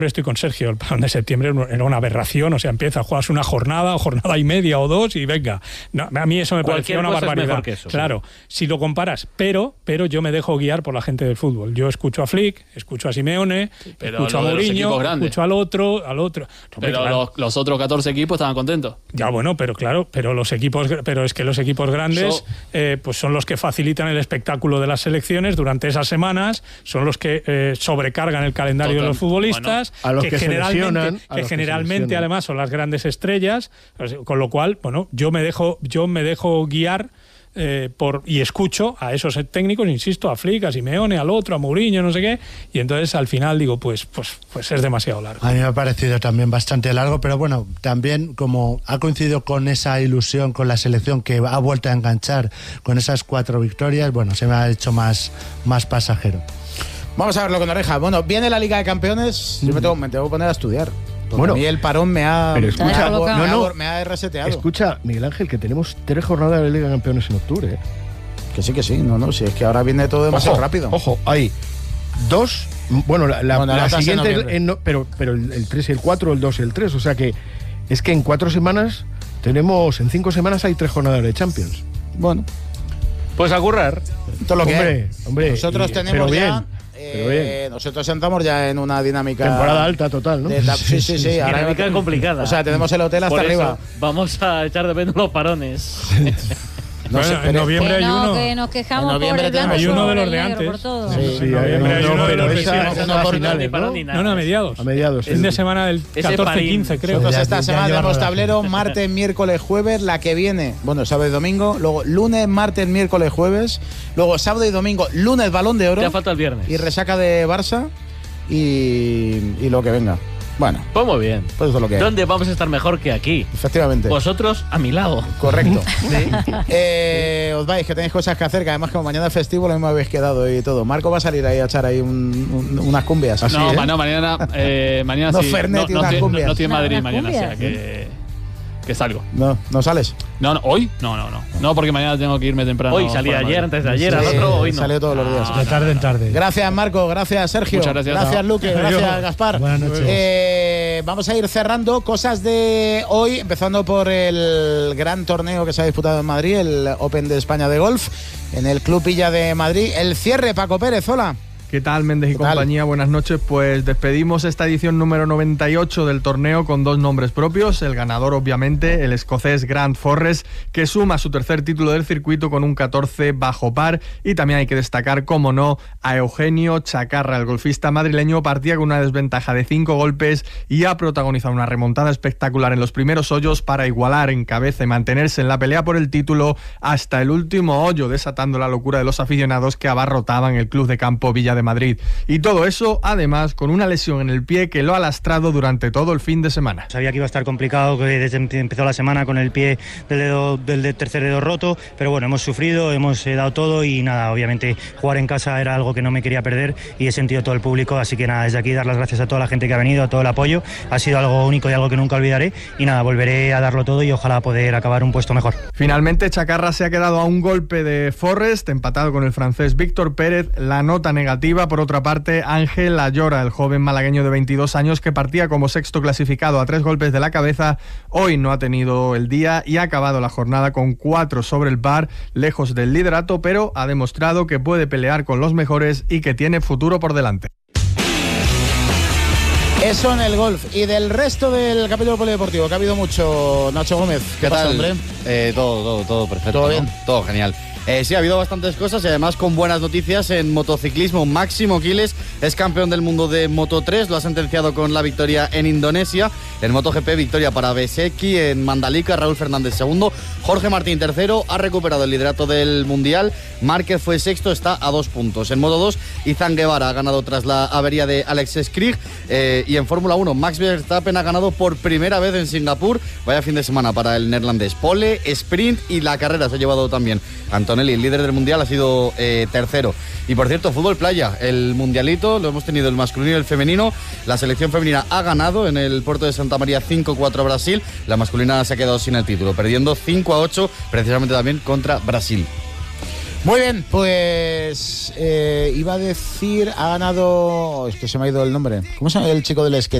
Estoy con Sergio, el parón de septiembre era una aberración, o sea, empieza a jugarse una jornada o jornada y media o dos y venga. No, a mí eso me parecía una barbaridad. Es mejor que eso, claro, sí. Si lo comparas, pero yo me dejo guiar por la gente del fútbol. Yo escucho a Flick, escucho a Simeone, escucho a Mourinho, escucho al otro. Pero claro, los otros 14 equipos estaban contentos. Ya, bueno, pero claro, pero es que los equipos grandes pues son los que facilitan el espectáculo de las selecciones durante esas semanas, son los que sobrecargan el calendario de los futbolistas. A los que generalmente además son las grandes estrellas, con lo cual, bueno, yo me dejo guiar y escucho a esos técnicos, insisto, a Flick, a Simeone, al otro, a Mourinho, no sé qué, y entonces al final digo, pues es demasiado largo. A mí me ha parecido también bastante largo, pero bueno, también como ha coincidido con esa ilusión con la selección que ha vuelto a enganchar con esas 4 victorias, bueno, se me ha hecho más pasajero. Vamos a verlo con oreja. Bueno, viene la Liga de Campeones. Yo me tengo que poner a estudiar. Bueno, a mí el parón me ha reseteado. Escucha, Miguel Ángel, que tenemos 3 jornadas de Liga de Campeones en octubre. Que sí. Si es que ahora viene todo demasiado rápido. Ojo, hay 2. Bueno, la siguiente, pero el 3 y el 4, el 2 y el 3. O sea que es que en 4 semanas en 5 semanas hay 3 jornadas de Champions. Bueno, pues a currar. Todo lo que hombre, nosotros tenemos ya. Nosotros entramos ya en una dinámica. Temporada alta total, ¿no? Sí. Dinámica complicada. O sea, tenemos el hotel hasta arriba. Vamos a echar de menos los parones. En noviembre hay uno. Que nos quejamos por el blanco, hay uno de los de negro, antes. por todo. En noviembre hay uno de los de finales, a mediados. A mediados. Fin de semana del 14-15, creo. Nosotros esta semana tenemos tablero martes, miércoles, jueves, la que viene. Bueno, sábado y domingo. Luego lunes, martes, miércoles, jueves. Luego sábado y domingo, lunes, Balón de Oro. Ya falta el viernes. Y resaca de Barça. Y lo que venga. Bueno, pues muy bien. Pues eso es lo que ¿Dónde vamos a estar mejor que aquí? Efectivamente. Vosotros a mi lado. Correcto. Os vais, que tenéis cosas que hacer, que además como mañana es festivo lo mismo habéis quedado y todo. Marco va a salir ahí a echar ahí unas cumbias. Así, mañana no, sí. Fernet y unas cumbias. No estoy en Madrid mañana, o sea que salgo. ¿No sales? No, ¿hoy? No. No, porque mañana tengo que irme temprano. Hoy salí ayer, antes de ayer, al otro, hoy no. Salió todos los días. De tarde en tarde. Gracias, Marco. Gracias, Sergio. Muchas gracias. Gracias, Luque. Gracias, Gaspar. Buenas noches. Vamos a ir cerrando cosas de hoy, empezando por el gran torneo que se ha disputado en Madrid, el Open de España de golf, en el Club Villa de Madrid. El cierre, Paco Pérez, hola. ¿Qué tal, Méndez y compañía? Buenas noches. Pues despedimos esta edición número 98 del torneo con 2 nombres propios. El ganador, obviamente, el escocés Grant Forrest, que suma su tercer título del circuito con un 14 bajo par. Y también hay que destacar, como no, a Eugenio Chacarra, el golfista madrileño. Partía con una desventaja de 5 golpes y ha protagonizado una remontada espectacular en los primeros hoyos para igualar en cabeza y mantenerse en la pelea por el título hasta el último hoyo, desatando la locura de los aficionados que abarrotaban el Club de Campo Villa de Madrid. Y todo eso, además, con una lesión en el pie que lo ha lastrado durante todo el fin de semana. Sabía que iba a estar complicado desde que empezó la semana con el pie del tercer dedo roto, pero bueno, hemos sufrido, hemos dado todo y nada, obviamente jugar en casa era algo que no me quería perder y he sentido todo el público, así que nada, desde aquí dar las gracias a toda la gente que ha venido, a todo el apoyo, ha sido algo único y algo que nunca olvidaré y nada, volveré a darlo todo y ojalá poder acabar un puesto mejor. Finalmente, Chacarra se ha quedado a un golpe de Forrest, empatado con el francés Víctor Pérez. La nota negativa, por otra parte, Ángel Ayora, el joven malagueño de 22 años que partía como sexto clasificado a 3 golpes de la cabeza, hoy no ha tenido el día y ha acabado la jornada con 4 sobre el par, lejos del liderato, pero ha demostrado que puede pelear con los mejores y que tiene futuro por delante. Eso en el golf. Y del resto del capítulo polideportivo, que ha habido mucho, Nacho Gómez. ¿Qué pasa, tal, hombre? Todo perfecto. ¿Todo bien? ¿No? Todo genial. Sí, ha habido bastantes cosas y además con buenas noticias en motociclismo. Máximo Quiles es campeón del mundo de Moto3, lo ha sentenciado con la victoria en Indonesia. En MotoGP, victoria para Bezzecchi, en Mandalika, Raúl Fernández segundo, Jorge Martín tercero, ha recuperado el liderato del Mundial. Márquez fue sexto, está a 2 puntos. En Moto2, Izan Guevara ha ganado tras la avería de Alex Skrig. Y en Fórmula 1, Max Verstappen ha ganado por primera vez en Singapur. Vaya fin de semana para el neerlandés. Pole, sprint y la carrera se ha llevado también Antonelli, el líder del Mundial, ha sido tercero. Y por cierto, fútbol playa, el mundialito, lo hemos tenido el masculino y el femenino. La selección femenina ha ganado en el puerto de Santa María 5-4 a Brasil. La masculina se ha quedado sin el título, perdiendo 5-8, precisamente también contra Brasil. Muy bien, pues iba a decir, ha ganado, es que se me ha ido el nombre. ¿Cómo se llama el chico del skate?